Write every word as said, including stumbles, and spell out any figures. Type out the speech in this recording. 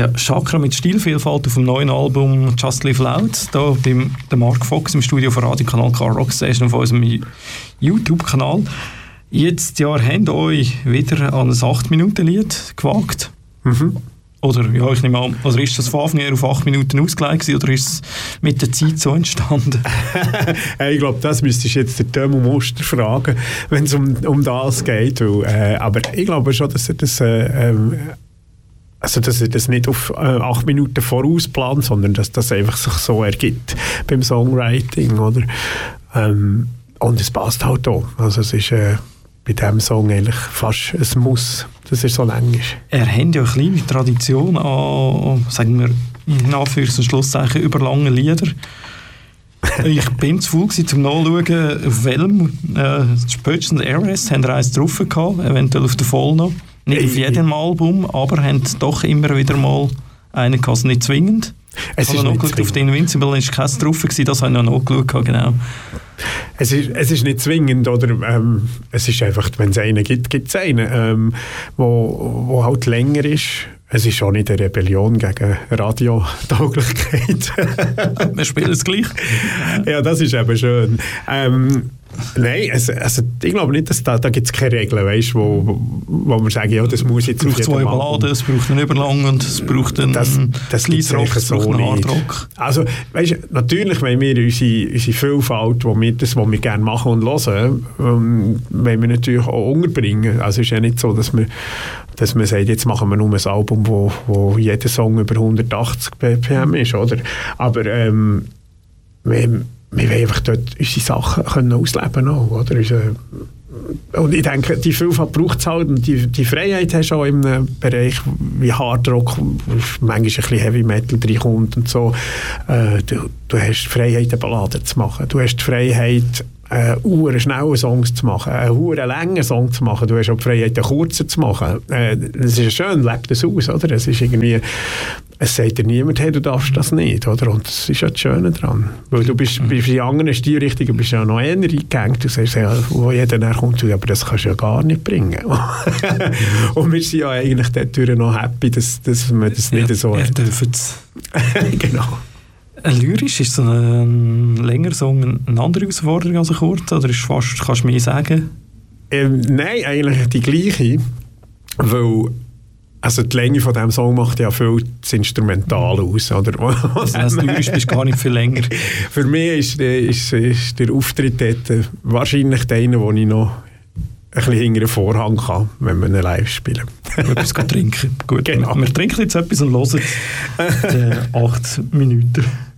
Ja, Chakra mit Stilvielfalt auf dem neuen Album Just Live Loud. Da beim der Mark Fox im Studio von Radio-Kanal K Rock Station auf unserem YouTube-Kanal. Jetzt ja, habt ihr euch wieder an ein acht Minuten Lied gewagt. Mhm. Oder, ja, ich nehme an, also ist das von Anfang an auf acht Minuten ausgelegt oder ist es mit der Zeit so entstanden? Ich glaube, das müsstest du jetzt den Timo Muster fragen, wenn es um, um das geht. Weil, äh, aber ich glaube schon, dass er das, äh, ähm, also dass er das nicht auf äh, acht Minuten voraus plant, sondern dass das einfach sich so ergibt beim Songwriting. Oder? Ähm, und es passt halt auch. Also es ist äh, bei diesem Song eigentlich fast ein Muss, dass er so lang ist. Er hat ja eine kleine Tradition an, sagen wir, in Anführungs- und Schlusszeichen, über lange Lieder. Ich bin zu faul gewesen, zum Nachschauen, auf welchem. Äh, spätestens R S haben wir eins drauf gehabt, eventuell auf der Voll noch. Nicht auf jedem Album, aber haben doch immer wieder mal einen gehabt, also nicht zwingend. Es ich habe noch geschaut, auf den Invincible war keins drauf gewesen, das habe ich noch nachgeschaut, genau. Es ist, es ist nicht zwingend, oder? Ähm, es ist einfach, wenn es einen gibt, gibt es einen, ähm, wo, wo halt länger ist. Es ist auch nicht eine Rebellion gegen Radiotauglichkeit. Wir spielen es gleich. Ja, das ist eben schön. Ähm, Nein, also, also ich glaube nicht, dass da, da gibt es keine Regeln, weißt, wo, wo, wo man sagen, ja, das muss jetzt es braucht zwei Balladen, es braucht einen Überlang und es braucht einen Sleaze-Rock, es braucht einen Hardrock. Also, weißt, natürlich, wenn wir unsere, unsere Vielfalt, wo wir das, was wir gerne machen und hören, ähm, wollen wir natürlich auch unterbringen. Also es ist ja nicht so, dass wir, dass man sagt, jetzt machen wir nur ein Album, wo, wo jeder Song über hundertachtzig B P M ist, oder? Aber ähm, wir, wir wollen einfach dort unsere Sachen können ausleben auch, oder? Und ich denke, die Vielfalt braucht es halt und die, die Freiheit hast du auch im Bereich wie Hardrock, wo manchmal ein bisschen Heavy Metal reinkommt und so. Äh, du, du hast die Freiheit, eine Ballade zu machen. Du hast die Freiheit, äh, einen schnellen Song zu machen, einen langen Song zu machen. Du hast auch die Freiheit, einen kurzen zu machen. Äh, das ist schön, lebt das aus, oder? Es ist irgendwie, es sagt dir niemand, hey, du darfst das nicht, oder? Und das ist ja das Schöne daran. Weil du bist, bei den anderen Stilrichtungen bist ja noch eher eingehängt. Du sagst ja, wo jeder nachkommt, aber das kannst du ja gar nicht bringen. Und wir sind ja eigentlich dadurch noch happy, dass, dass wir das nicht ja, so... Wir dürfen es. Genau. Lyrisch ist so ein längerer Song eine andere Herausforderung als ein kurzer? Oder ist fast, kannst du mir sagen? Ähm, nein, eigentlich die gleiche. Weil also die Länge von diesem Song macht ja viel das Instrumental aus. Oder? Also lyrisch bist du gar nicht viel länger. Für mich ist, ist, ist der Auftritt dort wahrscheinlich der, den ich noch ein bisschen hinter den Vorhang kann, wenn wir einen live spielen. Etwas trinken. Gut, genau. Wir trinken jetzt etwas und hören die acht Minuten.